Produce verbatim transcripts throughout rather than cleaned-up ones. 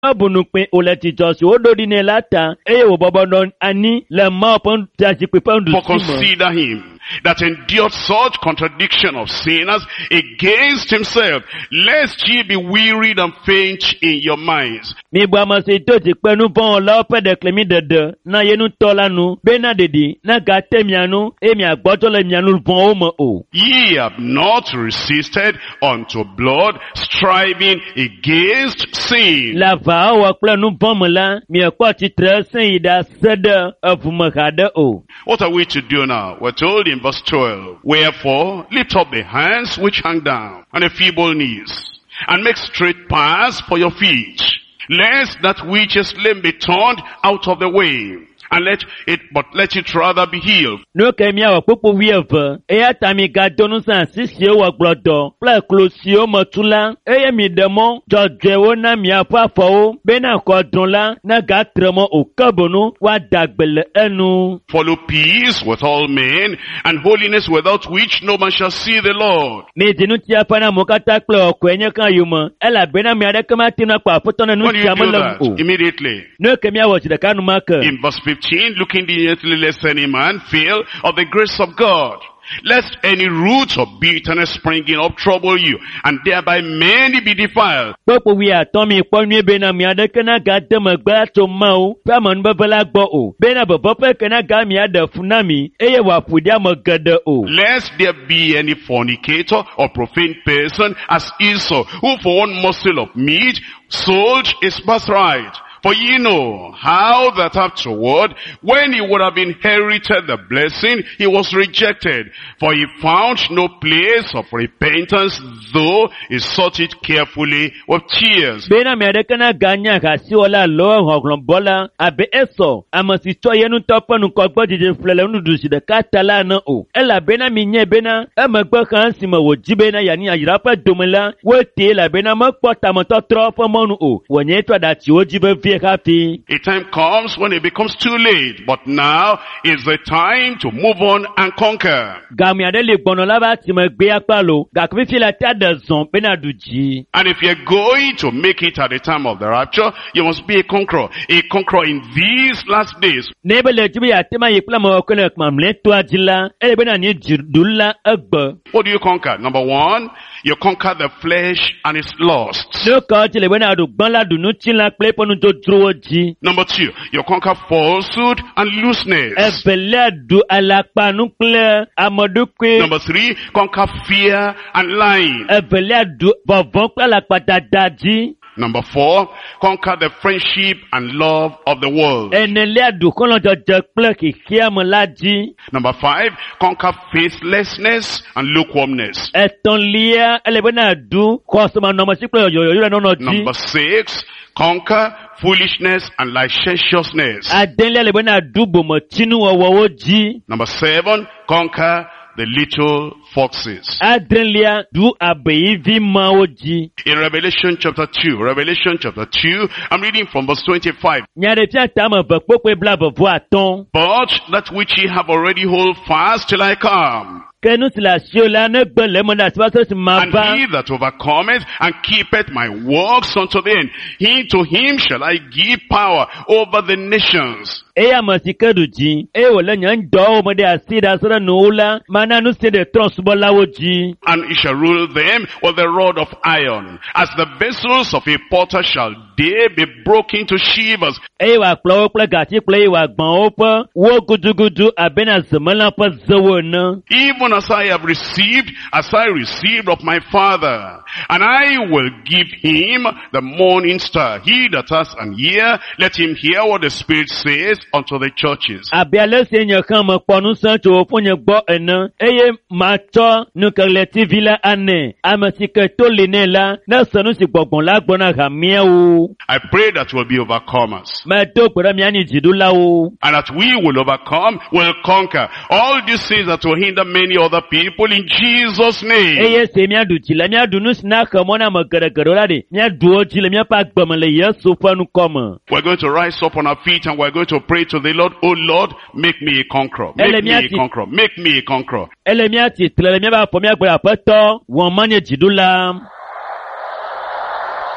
Abunukpe oletitos ododine lata eye wobobodon ani le mapon tasipepandu For consider him that endured such contradiction of sinners against himself, lest ye be wearied and faint in your minds. Mi bwama se toti penu pon la opede klemi dede na yenu tolanu bena dedi na gate mianu e mi agboto le mianu pon omo o. Ye have not resisted unto blood, striving against sin. La va wa plenu pon la mi akwa titre sen ida sede afumahade o. What are we to do now? We're told in verse twelve, wherefore lift up the hands which hang down, and the feeble knees, and make straight paths for your feet, lest that which is lame be turned out of the way, and let it, but let it rather be healed. No kemia wa popo wieve, eya tami gadonu san sisye wa glodo, pla klosio motula, eye mi demo, jodjewo na mi apa fo, bena kodron la, na gatremo o kabonu, wa dagbele enu. Follow peace with all men, and holiness without which no man shall see the Lord. Me dinu tia pana mokata klo kwenye kan yuma, ela bena mi adeke matina kwa potona nu When you do chamalem that, o. immediately, No kemia wa chidakanu maka. in verse fifteen, looking diligently lest any man fail of the grace of God, lest any root of bitterness springing up trouble you, and thereby many be defiled. Popo wia tomi ponye bena mi adeke na gade magba to mau, pamon babala gbo o. Bena bobope kena ga mi ade funami, eye wa fudia magade o. Lest there be any fornicator or profane person as Esau, who for one morsel of meat sold his birthright. For ye know how that afterward, when he would have inherited the blessing, he was rejected. For he found no place of repentance, though he sought it carefully with tears. Bena mi adeke na ganya kasi wala lo hoglon bola, abe eso, amasi to yenu topo nu kogbo jije flele nu dusi de katala na o. Ela bena mi nye bena, emegbe kan si ma wo jibena yani ajirapa domela, wo te la bena mokpo tamoto trofo monu o. Wonye to da ti wo jibe vie happy. A time comes when it becomes too late, but now is the time to move on and conquer. Gami adele gbono laba ti mo gbe apalo, gakwi fi la ta de zon bena duji. And if you're going to make it at the time of the rapture, you must be a conqueror. A conqueror in these last days. Nebele jibi ya tema yipla mo kole kmamle to ajila, ele bena ni jidulla agbe. What do you conquer? Number one, you conquer the flesh and its lusts. No ka jile bena du gban la du nu tin la ple ponu to dro ji. Number two, you conquer falsehood and looseness. Ebele du alapa nu ple amodukwe. Number three, conquer fear and lying. Ebele du bovon ple la patadaji. Number four, conquer the friendship and love of the world. Enele du kolon jojo ple ki kiam laji. Number five, conquer faithlessness and lukewarmness. Eton lia ele bena du kosoma no mo si ple yo yo no no ji. Number six, conquer foolishness and licentiousness. Adenle ele bena du bomo tinu wo ji. Number seven, conquer the little foxes. Adenlia du abeivi maoji. In Revelation chapter two, Revelation chapter two, I'm reading from verse twenty-five. Nyare tia tama bakpokwe blabo vo aton. But that which ye have already hold fast till I come. Kenu sila siola ne gbele mo da sibaso si And maba. he that overcometh and keepeth my works unto the end, he to him shall I give power over the nations. Eya masikedu ji. E wole nyan do mo de asida sora nula. Mana nu se de transbola woji. And he shall rule them with the rod of iron. As the vessels of a potter shall they be broken to shivers. E wa klo klo gati klo wa gbon opo. Wo gudugudu abena zemala pa zawona. Even as I have received, as I received of my Father. And I will give him the morning star. He that has an ear, let him hear what the Spirit says unto the churches. Abiale se nye kan mo ponu san to opunye gbo ena. Eye ma to nu keleti vila ane. Amasike to lene la. Na sanu si gbogbon la gbona gamie o. I pray that we'll be overcomers. Ma to pere mi ani jidula o. And that we will overcome, will conquer all these things that will hinder many other people in Jesus' name. Eye se mi adu jile mi adu nu sna kamona mo gere gere la de. Mi adu o jile mi pa gbomle Yesu panu koma. We're going to rise up on our feet and we're going to pray to the Lord. Oh Lord, make me a conqueror. Make me a conqueror. Make me a conqueror. Ele mi ati tle mi ba po mi agbara peto. Won manye jidula.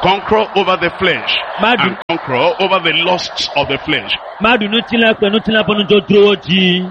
conqueror over the flesh Madu- and conqueror over the lusts of the flesh. Madu no tila kwa no tila ponu jo duro ji.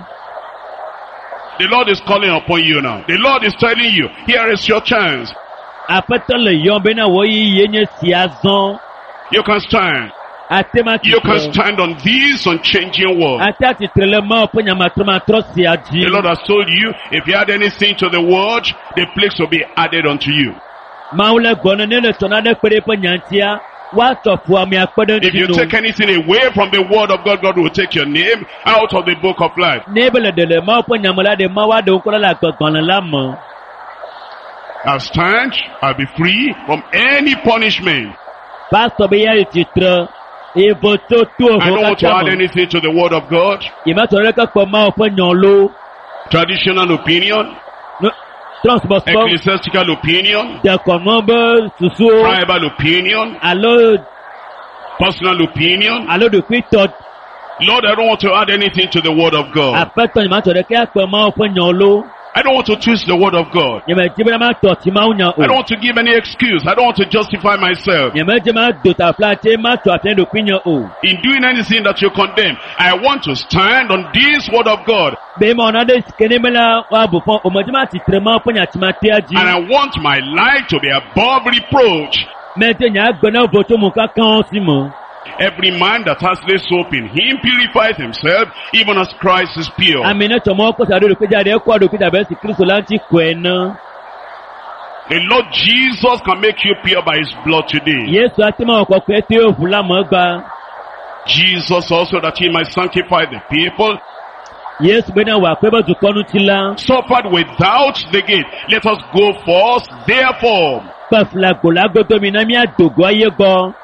The Lord is calling upon you now. The Lord is telling you, here is your chance. Apeto le yon bena wo yi yenye siazon. You can stand. Atema You can titre. stand on this unchanging word. Ata titre le ma opo nyamatoma trosi aji. The Lord has told you, if you add anything to the word, the plagues will be added unto you. Maule gono ne le tonade kwere po nyantia. Wa tofu ami akpede If you ntino. take anything away from the word of God, God will take your name out of the book of life. Nebele de le ma opo nyamala de ma wa de nkola la gbọgbọn la mo. I'll stand, I'll be free from any punishment. Pastor be ya titre. Evo to tu I don't want to add o anything to the word of God. Ima to le ka po ma opo nyolo. Traditional opinion, No transport ecclesiastical opinion, de konombe susu. tribal opinion, Alo personal opinion. alo de kwito. Lord, I don't want to add anything to the word of God. Apeto ima to le ka po ma opo nyolo. I don't want to twist the word of God. Yeme jibena ma to ti ma unya I don't o. want to give any excuse. I don't want to justify myself. Yeme jema do ta flate ma to afen do pinya o. In doing anything that you condemn, I want to stand on this word of God. Be mo na de skene mela wa bu fon o mo jema ti trema po nya ti ma te aji. And I want my life to be above reproach. Me te nya gbona voto mu ka kan si mo. Every man that has this hope in him purifies himself, even as Christ is pure. Amene to mo ko sa do ko jade ko do ko jabe si Kristo lanti ko ena. The Lord Jesus can make you pure by his blood today. Yesu atima ko ko ete o fula mo gba. Jesus also, that he might sanctify the people, Yesu bena wa pe ba ju konu ti la. suffered without the gate. Let us go forth, therefore, Pa fula go la go to mi na mi adogo aye go.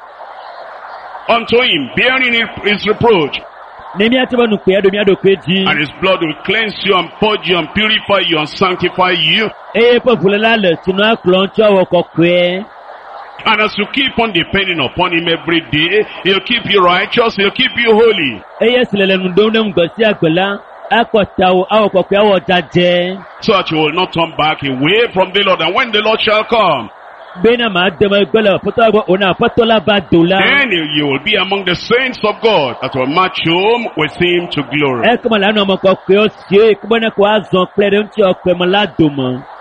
unto him, bearing his reproach, Ne mi ati ba nu pe do mi ado pe ji. and his blood will cleanse you and purge you and purify you and sanctify you. Eye pa fula la le tinu aklon cho wo ko kwe. And as you keep on depending upon him every day, he'll keep you righteous, he'll keep you holy, Eye silele nu do ne ngo si agbela. Akota o awo ko pe awo jaje. so that you will not turn back away from the Lord. And when the Lord shall come, Bena ma de ma gbela foto bo ona foto la ba dola. then you will be among the saints of God that will march home with him to glory. E kuma la no mo ko kwe o si e kuma na ko azon pere nti o pe mo la do mo.